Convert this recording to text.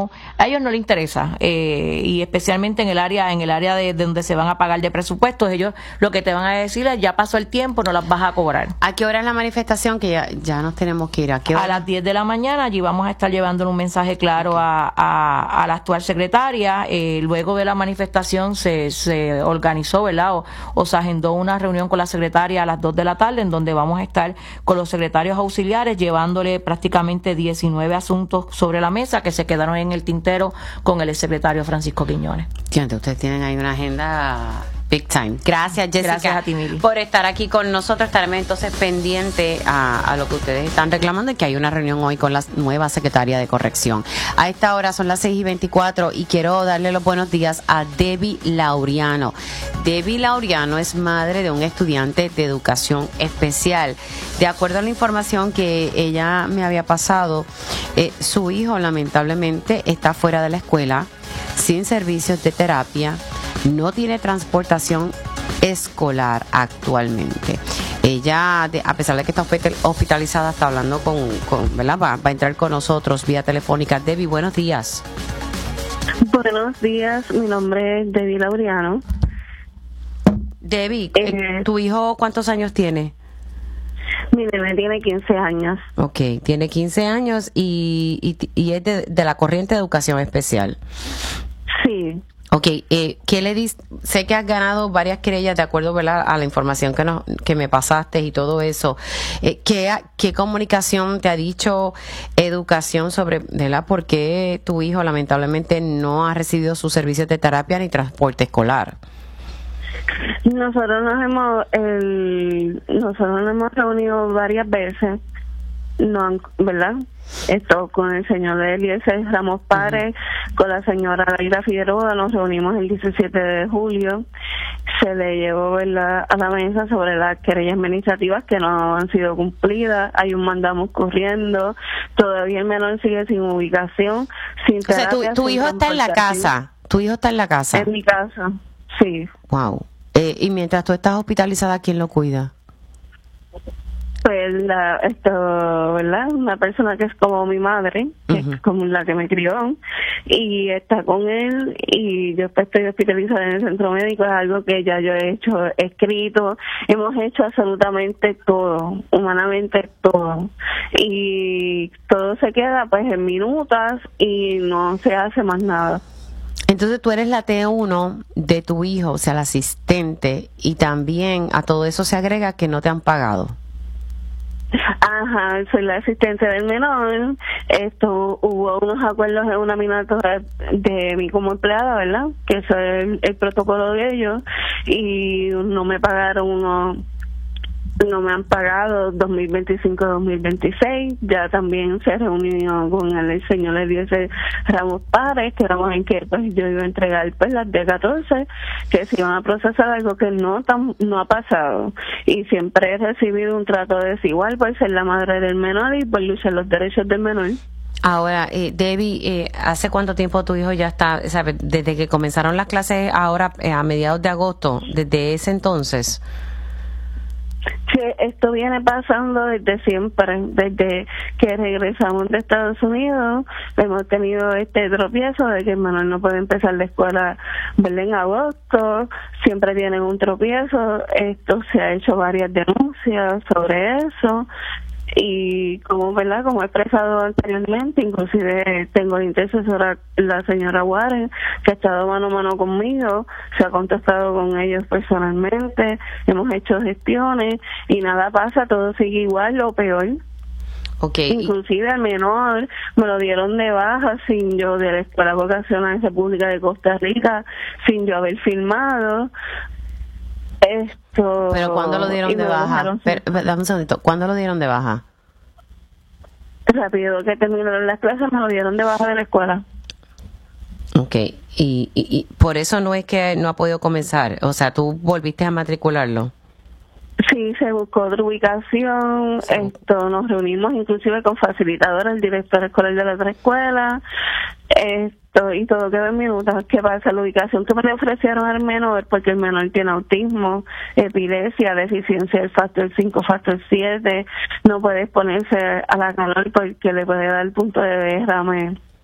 no, a ellos no les interesa, y especialmente en el área de donde se van a pagar de presupuestos, ellos lo que te van a decir es ya pasó el tiempo, no las vas a cobrar. ¿A qué hora es la manifestación? Que ya nos tenemos que ir. ¿A qué hora? A las 10 de la mañana. Allí vamos a estar llevándole un mensaje claro a la actual secretaria. Luego de la manifestación se organizó, ¿verdad? O se agendó una reunión con la secretaria a las 2 de la tarde, en donde vamos a estar con los secretarios auxiliares llevándole prácticamente 19 asuntos sobre la mesa que se quedaron en el tintero con el secretario Francisco Quiñones. Ustedes tienen ahí una agenda big time. Gracias, Jessica. Gracias a ti, Mili, por estar aquí con nosotros. Estaremos entonces pendiente a lo que ustedes están reclamando, y que hay una reunión hoy con la nueva secretaria de corrección. A esta hora son las 6:24 y quiero darle los buenos días a Debbie Laureano. Debbie Laureano es madre de un estudiante de educación especial. De acuerdo a la información que ella me había pasado, su hijo lamentablemente está fuera de la escuela, sin servicios de terapia, no tiene transportación escolar actualmente. Ella, a pesar de que está hospitalizada, está hablando con ¿verdad? Va a entrar con nosotros vía telefónica. Debbie, buenos días. Buenos días, mi nombre es Debbie Laureano. Debbie, ¿tu hijo cuántos años tiene? Mi bebé tiene 15 años. Ok, tiene 15 años y es de la corriente de educación especial. Sí. Ok, ¿qué le dices? Sé que has ganado varias querellas de acuerdo, ¿verdad?, a la información que me pasaste y todo eso. ¿Qué comunicación te ha dicho educación sobre, ¿verdad?, por qué tu hijo lamentablemente no ha recibido sus servicios de terapia ni transporte escolar? Nosotros nos hemos reunido varias veces, ¿verdad? Esto con el señor Eliezer Ramos Párez, con la señora Laira Figueroa, nos reunimos el 17 de julio. Se le llevó, ¿verdad?, a la mesa sobre las querellas administrativas que no han sido cumplidas. Hay un mandamos corriendo. Todavía el menor sigue sin ubicación, sin terapia. O sea, tu hijo está en la casa. ¿Tu hijo está en la casa? En mi casa, sí. Wow. Y mientras tú estás hospitalizada, ¿quién lo cuida? Pues ¿verdad? Una persona que es como mi madre, que es como la que me crió, y está con él, y yo estoy hospitalizada en el centro médico. Es algo que ya yo he hecho, escrito, hemos hecho absolutamente todo, humanamente todo, y todo se queda pues en minutas y no se hace más nada. Entonces tú eres la T1 de tu hijo, o sea, la asistente, y también a todo eso se agrega que no te han pagado. Ajá, soy la asistente del menor. Hubo unos acuerdos en una minuta de mí como empleada, ¿verdad? Que eso es el protocolo de ellos, y no me han pagado 2025-2026. Ya también se reunió con el señor Eliezer Ramos Párez, que éramos en que pues yo iba a entregar pues las D14, que se iban a procesar, algo que no ha pasado, y siempre he recibido un trato desigual por ser la madre del menor y por luchar los derechos del menor. Ahora, Debbie, ¿hace cuánto tiempo tu hijo ya está, sabe, desde que comenzaron las clases ahora a mediados de agosto, desde ese entonces? Que esto viene pasando desde siempre, desde que regresamos de Estados Unidos. Hemos tenido este tropiezo de que el menor no puede empezar la escuela, ¿verdad?, en agosto. Siempre tienen un tropiezo. Esto se ha hecho varias denuncias sobre eso. Y como he expresado anteriormente, inclusive tengo la intercesora, la señora Warren, que ha estado mano a mano conmigo, se ha contactado con ellos personalmente, hemos hecho gestiones y nada pasa, todo sigue igual o peor. Okay. Inclusive al menor me lo dieron de baja sin yo, de la Escuela Vocacional República de Costa Rica, sin yo haber firmado. ¿Pero cuándo lo dieron de baja? Dame un segundito. ¿Cuándo lo dieron de baja? Rápido que terminaron las clases me lo dieron de baja de la escuela. Ok. Y por eso no es que no ha podido comenzar. O sea, ¿tú volviste a matricularlo? Sí, se buscó otra ubicación. Sí. Nos reunimos inclusive con facilitadora, el director escolar de la otra escuela. Y todo quedó en minutos. ¿Qué pasa? La ubicación que me le ofrecieron al menor, porque el menor tiene autismo, epilepsia, deficiencia del factor 5, factor 7, no puede exponerse a la calor porque le puede dar punto de derrame